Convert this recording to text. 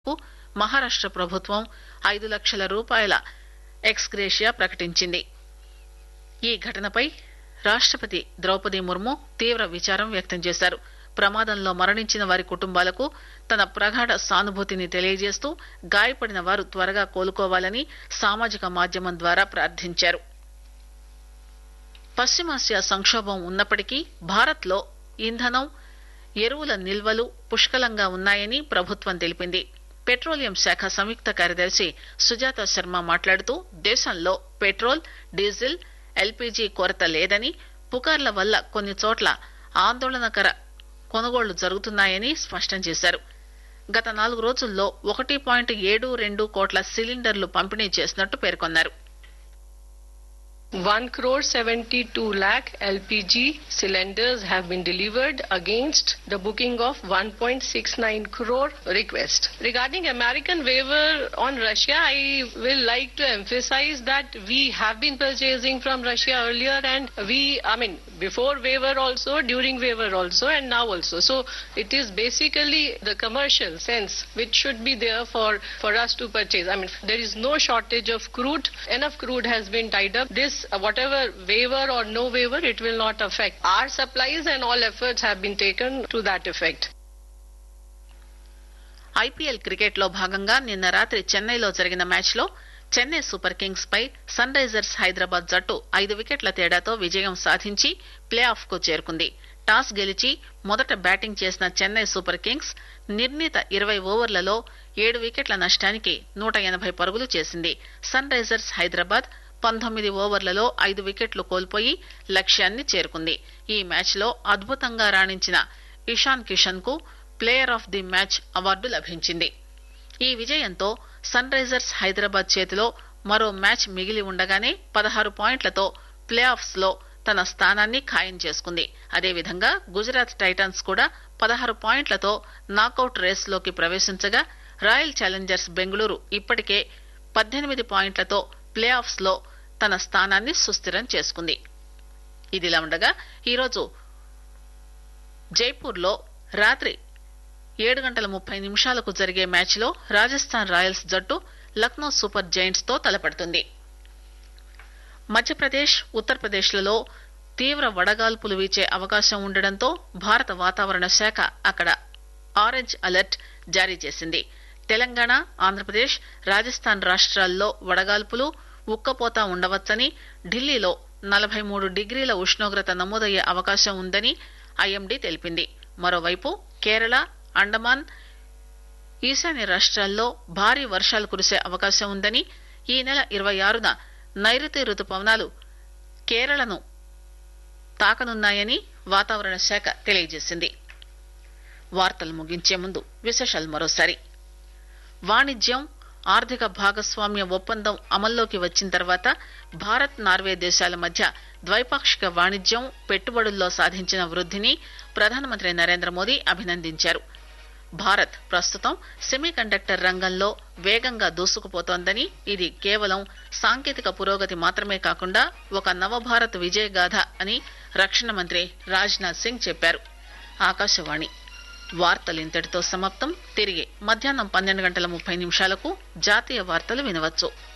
మహారాష్ట ప్రభుత్వం 5 లక్షల రూపాయల ఎక్స్ గ్రేషియా ప్రకటించింది. ఈ ఘటనపై రాష్టపతి ద్రౌపది ముర్ము తీవ్ర విచారం వ్యక్తం చేశారు. ప్రమాదంలో మరణించిన వారి కుటుంబాలకు తన ప్రగాఢ సానుభూతిని తెలియజేస్తూ గాయపడిన వారు త్వరగా కోలుకోవాలని సామాజిక మాధ్యమం ద్వారా ప్రార్థించారు. పశ్చిమాసియా సంక్షోభం ఉన్నప్పటికీ భారత్ లో ఇంధనం, ఎరువుల నిల్వలు పుష్కలంగా ఉన్నాయని ప్రభుత్వం తెలిపింది. పెట్రోలియం శాఖ సంయుక్త కార్యదర్శి సుజాత శర్మ మాట్లాడుతూ దేశంలో పెట్రోల్, డీజిల్, ఎల్పీజీ కొరత లేదని, పుకార్ల వల్ల కొన్ని చోట్ల ఆందోళనకర కొనుగోళ్లు జరుగుతున్నాయని స్పష్టం చేశారు. గత 4 రోజుల్లో 1.72 కోట్ల సిలిండర్లు పంపిణీ చేసినట్టు పేర్కొన్నారు. 1,72 lakh LPG cylinders have been delivered against the booking of 1.69 crore request. Regarding American waiver on Russia, I will like to emphasize that we have been purchasing from Russia earlier and before waiver also, during waiver also and now also. So it is basically the commercial sense which should be there for us to purchase. There is no shortage of crude. Enough crude has been tied up. This whatever waiver or no waiver, it will not affect our supplies and all efforts have been taken to that effect. IPL cricket లో భాగంగా నిన్న రాత్రి చెన్నైలో జరిగిన match లో Chennai super Kings పై sun Risers Hyderabad జట్టు 5 వికెట్ల తేడాతో విజయం సాధించి ప్లే ఆఫ్ కు చేరుకుంది. టాస్ గెలిచి మొదట బ్యాటింగ్ చేసిన చెన్నై సూపర్ కింగ్స్ నిర్ణీత 20 ఓవర్లలో 7 వికెట్ల నష్టానికి 180 పరుగులు చేసింది. సన్ రైజర్స్ హైదరాబాద్ 19 ఓవర్లలో 5 వికెట్లు కోల్పోయి లక్ష్యాన్ని చేరుకుంది. ఈ మ్యాచ్ లో అద్భుతంగా రాణించిన ఇషాన్ కిషన్ కు player of the match award లభించింది. ఈ విజయంతో సన్ రైజర్స్ హైదరాబాద్ చేతిలో మరో మ్యాచ్ మిగిలి ఉండగానే 16 పాయింట్లతో ప్లే ఆఫ్స్ లో తన స్థానాన్ని ఖాయం చేసుకుంది. అదేవిధంగా గుజరాత్ టైటన్స్ కూడా 16 పాయింట్లతో నాకౌట్ రేస్ లోకి ప్రవేశించగా రాయల్ ఛాలెంజర్స్ బెంగళూరు ఇప్పటికే 18 పాయింట్లతో ప్లే ఆఫ్స్ లో తన స్థానాన్ని సుస్థిరం చేసుకుంది. ఇదిలా ఉండగా ఈరోజు జైపూర్ లో రాత్రి 7:30 జరిగే మ్యాచ్ లో రాజస్థాన్ రాయల్స్ జట్టు లక్నో సూపర్ జైంట్స్ తో తలపడుతుంది. మధ్యప్రదేశ్, ఉత్తరప్రదేశ్ లలో తీవ్ర వడగాల్పులు వీచే అవకాశం ఉండడంతో భారత వాతావరణ శాఖ అక్కడ ఆరెంజ్ అలర్ట్ జారీ చేసింది. తెలంగాణ, ఆంధ్రప్రదేశ్, రాజస్థాన్ రాష్ట్రాల్లో వడగాల్పులు, ఉక్కపోత ఉండవచ్చని, ఢిల్లీలో 43 డిగ్రీల ఉష్ణోగ్రత నమోదయ్యే అవకాశం ఉందని ఐఎండీ తెలిపింది. మరోవైపు కేరళ, అండమాన్, ఈశాన్య రాష్ట్రాల్లో భారీ వర్షాలు కురిసే అవకాశం ఉందని, ఈ నెల 26న నైరుతి రుతుపవనాలు కేరళను తాకనున్నాయని వాతావరణ శాఖ తెలియజేసింది. వార్తలు ముగించే ముందు విశేషాలు మరోసారి. వాణిజ్యం, ఆర్థిక భాగస్వామ్య ఒప్పందం అమల్లోకి వచ్చిన తర్వాత భారత్, నార్వే దేశాల మధ్య ద్వైపాక్షిక వాణిజ్యం, పెట్టుబడుల్లో సాధించిన వృద్ధిని ప్రధానమంత్రి నరేంద్ర మోదీ అభినందించారు. భారత్ ప్రస్తుతం సెమీకండక్టర్ రంగంలో వేగంగా దూసుకుపోతోందని, ఇది కేవలం సాంకేతిక పురోగతి మాత్రమే కాకుండా ఒక నవభారత్ విజయగాథ అని రక్షణ మంత్రి రాజ్నాథ్ సింగ్ చెప్పారు. ఆకాశవాణి వార్తలు ఇంతటితో సమాప్తం. తిరిగి మధ్యాహ్నం 12:30 జాతీయ వార్తలు వినవచ్చు.